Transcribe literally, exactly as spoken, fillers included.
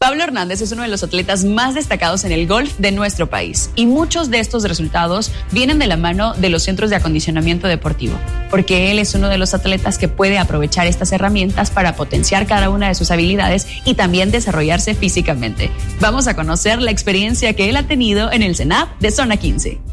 Pablo Hernández es uno de los atletas más destacados en el golf de nuestro país y muchos de estos resultados vienen de la mano de los centros de acondicionamiento deportivo, porque él es uno de los atletas que puede aprovechar estas herramientas para potenciar cada una de sus habilidades y también desarrollarse físicamente. Vamos a conocer la experiencia que él ha tenido en el CENAP de Zona quince.